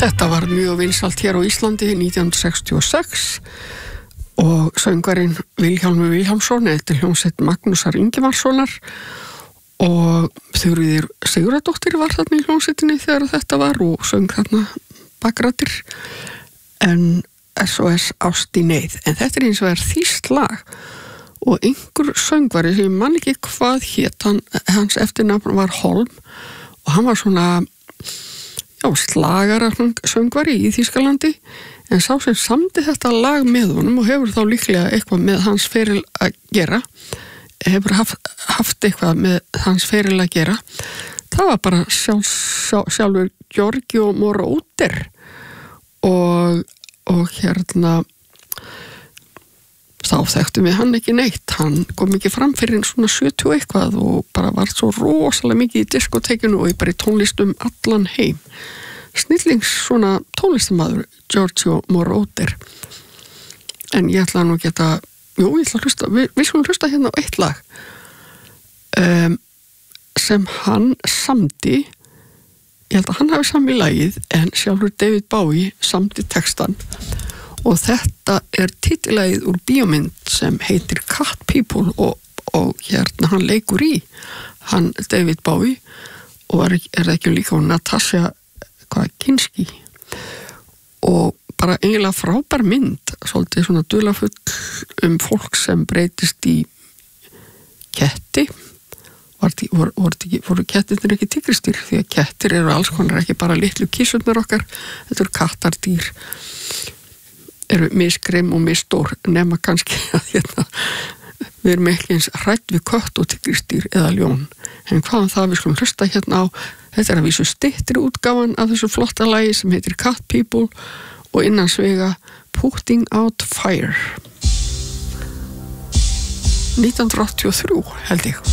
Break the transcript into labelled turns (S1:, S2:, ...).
S1: Þetta var mjög vinsælt hér á Íslandi 1966 og söngvarinn Vilhjálmur Vilhjálmsson eftir hljómsveit Magnúsar Ingimarssonar og Þuríður Sigurðardóttir var þarna í hljómsveitinni þegar þetta var og söng þarna bakrættir en SOS Ást í neyð. En þetta er eins og þýskt lag og einhver söngvari sem ég man ekki hvað hét, hans eftirnafn var Holm og hann var svona slagara söngvari í Þýskalandi en sá sem samdi þetta lag með honum og hefur þá líklega eitthvað með hans feril að gera hefur haft eitthvað með hans feril að gera það var bara sjálfur Giorgio Moroder og hérna þá þekktum við hann ekki neitt hann kom ekki fram fyrir svona 70 eitthvað og bara var svo rosalega mikið í diskotekinu og bara í tónlist allan heim snillings svona tónlistamaður Giorgio Moroder en ég ætla nú ég ætla að hlusta við skulum hlusta hérna á eitt lag sem hann samdi ég held að hann hafi samið lagið en sjálfur David Bowie samdi textan og þetta titillagið úr bíómynd sem heitir Cat People og hérna hann leikur í hann David Bowie og er það ekki líka á Natasha Kinski og bara eiginlega frábær mynd svolítið svona dularfull fólk sem breytist í ketti voru kettirnir ekki tígristýr því að kettir eru alls konar ekki bara litlu kísurnar okkar þetta eru kattardýr eru misgreim og misstór nema kannski að hérna við erum ekki eins hrædd við kött og tígristýr eða ljón en hvaðan það við skulum hlusta hérna á þetta að vísu styttri útgáfan af þessu flotta lagi sem heitir Cat People og innan svega Putting Out Fire 1983 held ég